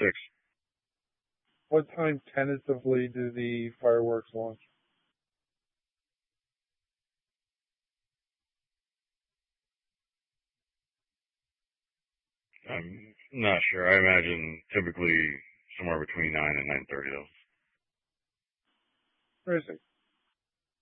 6. What time tentatively do the fireworks launch? I'm not sure. I imagine typically somewhere between 9 and 9:30 though. Where is it?